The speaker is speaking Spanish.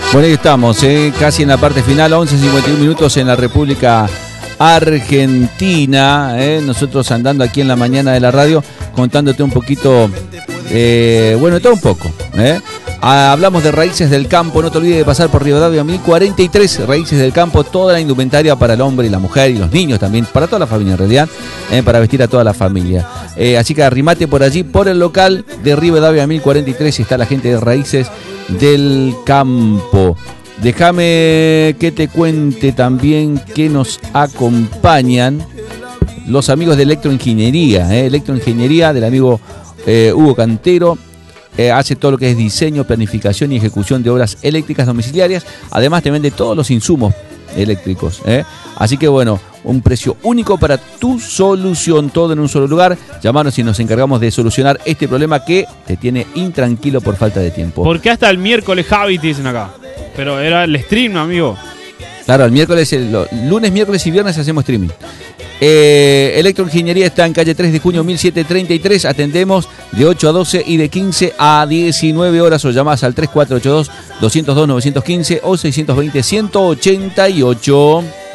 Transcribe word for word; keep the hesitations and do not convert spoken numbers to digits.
Bueno, ahí estamos, eh, casi en la parte final, once cincuenta y uno minutos en la República Argentina. Eh, nosotros andando aquí en la mañana de la radio, contándote un poquito, eh, bueno, todo un poco. Eh. Ah, hablamos de Raíces del Campo, no te olvides de pasar por Rivadavia mil cuarenta y tres, Raíces del Campo, toda la indumentaria para el hombre y la mujer y los niños también, para toda la familia en realidad, eh, para vestir a toda la familia. Eh, así que arrimate por allí, por el local de Rivadavia mil cuarenta y tres, y está la gente de Raíces del Campo. Déjame que te cuente también que nos acompañan los amigos de Electroingeniería, eh, Electroingeniería del amigo eh, Hugo Cantero. Eh, hace todo lo que es diseño, planificación y ejecución de obras eléctricas domiciliarias. Además te vende todos los insumos eléctricos. ¿eh? Así que bueno, un precio único para tu solución. Todo en un solo lugar. Llámanos y nos encargamos de solucionar este problema que te tiene intranquilo por falta de tiempo. Porque hasta el miércoles, Javi, te dicen acá. Pero era el stream, ¿no, amigo? Claro, el miércoles, el, lunes, miércoles y viernes hacemos streaming. Eh, Electroingeniería está en calle tres de junio mil setecientos treinta y tres. Atendemos de ocho a doce y de quince a diecinueve horas, o llamás al tres cuatro ocho dos, dos cero dos, nueve uno cinco o seis dos cero, uno ocho ocho.